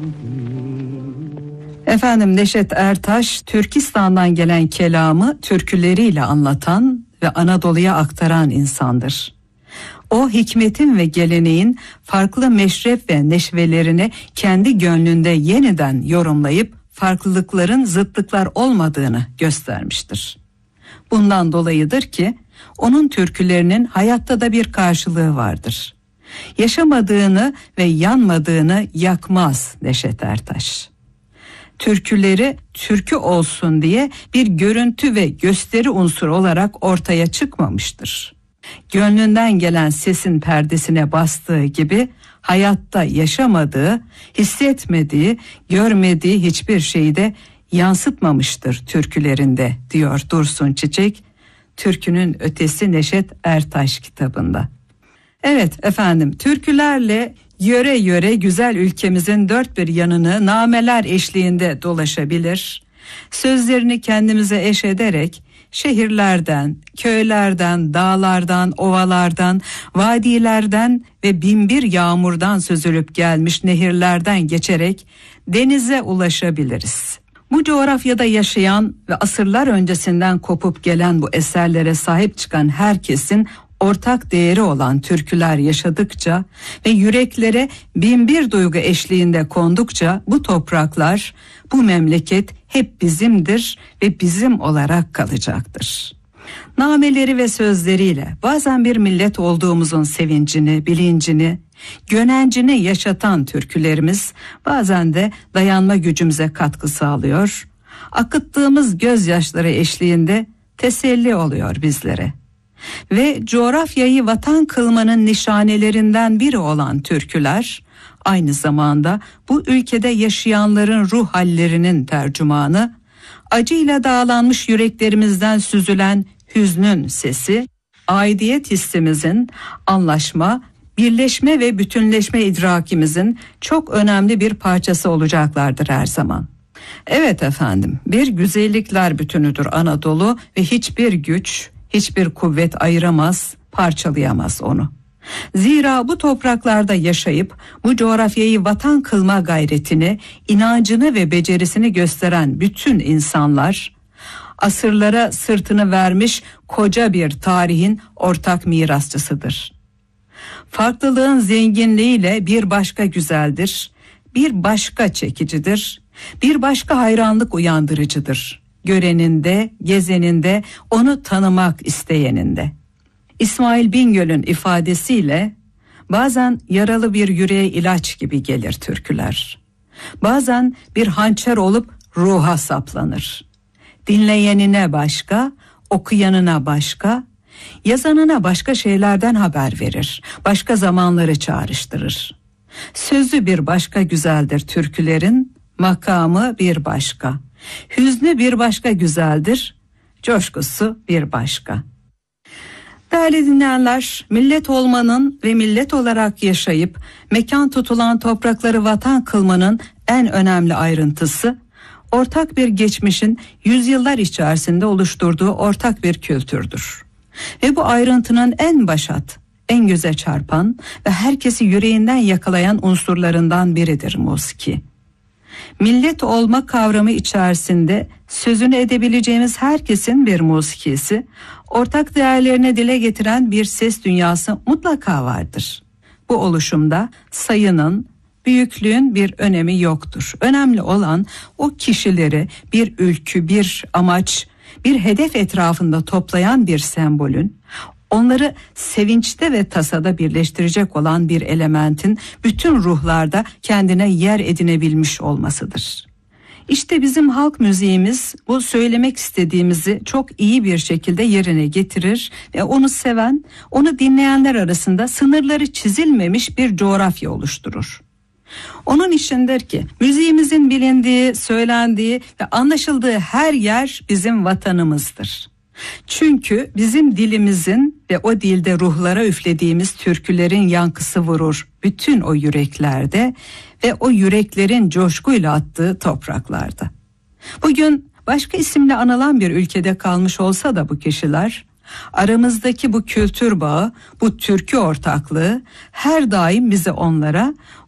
Efendim, Neşet Ertaş, Türkistan'dan gelen kelamı türküleriyle anlatan ve Anadolu'ya aktaran insandır. O, hikmetin ve geleneğin farklı meşrep ve neşvelerini kendi gönlünde yeniden yorumlayıp farklılıkların zıtlıklar olmadığını göstermiştir. Bundan dolayıdır ki onun türkülerinin hayatta da bir karşılığı vardır. Yaşamadığını ve yanmadığını yakmaz Neşet Ertaş. Türküleri türkü olsun diye bir görüntü ve gösteri unsuru olarak ortaya çıkmamıştır. Gönlünden gelen sesin perdesine bastığı gibi hayatta yaşamadığı, hissetmediği, görmediği hiçbir şeyi de yansıtmamıştır türkülerinde, diyor Dursun Çiçek, Türkünün Ötesi Neşet Ertaş kitabında. Evet efendim, türkülerle yöre yöre güzel ülkemizin dört bir yanını nameler eşliğinde dolaşabilir. Sözlerini kendimize eş ederek şehirlerden, köylerden, dağlardan, ovalardan, vadilerden ve binbir yağmurdan süzülüp gelmiş nehirlerden geçerek denize ulaşabiliriz. Bu coğrafyada yaşayan ve asırlar öncesinden kopup gelen bu eserlere sahip çıkan herkesin ortak değeri olan türküler yaşadıkça ve yüreklere binbir duygu eşliğinde kondukça bu topraklar, bu memleket hep bizimdir ve bizim olarak kalacaktır. Nameleri ve sözleriyle bazen bir millet olduğumuzun sevincini, bilincini, gönencini yaşatan türkülerimiz bazen de dayanma gücümüze katkı sağlıyor. Akıttığımız gözyaşları eşliğinde teselli oluyor bizlere. Ve coğrafyayı vatan kılmanın nişanelerinden biri olan türküler, aynı zamanda bu ülkede yaşayanların ruh hallerinin tercümanı, acıyla dağlanmış yüreklerimizden süzülen hüznün sesi, aidiyet hissimizin, anlaşma, birleşme ve bütünleşme idrakimizin çok önemli bir parçası olacaklardır her zaman. Evet efendim, bir güzellikler bütünüdür Anadolu ve hiçbir güç, hiçbir kuvvet ayıramaz, parçalayamaz onu. Zira bu topraklarda yaşayıp bu coğrafyayı vatan kılma gayretini, inancını ve becerisini gösteren bütün insanlar, asırlara sırtını vermiş koca bir tarihin ortak mirasçısıdır. Farklılığın zenginliğiyle bir başka güzeldir, bir başka çekicidir, bir başka hayranlık uyandırıcıdır. Göreninde, gezeninde, onu tanımak isteyeninde. İsmail Bingöl'ün ifadesiyle bazen yaralı bir yüreğe ilaç gibi gelir türküler. Bazen bir hançer olup ruha saplanır. Dinleyenine başka, okuyanına başka, yazanına başka şeylerden haber verir. Başka zamanları çağrıştırır. Sözü bir başka güzeldir türkülerin, makamı bir başka. Hüznü bir başka güzeldir, coşkusu bir başka. Değerli dinleyenler, millet olmanın ve millet olarak yaşayıp mekan tutulan toprakları vatan kılmanın en önemli ayrıntısı, ortak bir geçmişin yüzyıllar içerisinde oluşturduğu ortak bir kültürdür. Ve bu ayrıntının en başat, en göze çarpan ve herkesi yüreğinden yakalayan unsurlarından biridir musiki. Millet olma kavramı içerisinde sözünü edebileceğimiz herkesin bir musikisi, ortak değerlerini dile getiren bir ses dünyası mutlaka vardır. Bu oluşumda sayının, büyüklüğün bir önemi yoktur. Önemli olan o kişileri bir ülkü, bir amaç, bir hedef etrafında toplayan bir sembolün, onları sevinçte ve tasada birleştirecek olan bir elementin bütün ruhlarda kendine yer edinebilmiş olmasıdır. İşte bizim halk müziğimiz bu söylemek istediğimizi çok iyi bir şekilde yerine getirir ve onu seven, onu dinleyenler arasında sınırları çizilmemiş bir coğrafya oluşturur. Onun içindir ki müziğimizin bilindiği, söylendiği ve anlaşıldığı her yer bizim vatanımızdır. Çünkü bizim dilimizin ve o dilde ruhlara üflediğimiz türkülerin yankısı vurur bütün o yüreklerde ve o yüreklerin coşkuyla attığı topraklarda. Bugün başka isimle anılan bir ülkede kalmış olsa da bu kişiler, aramızdaki bu kültür bağı, bu türkü ortaklığı her daim bizi onlara,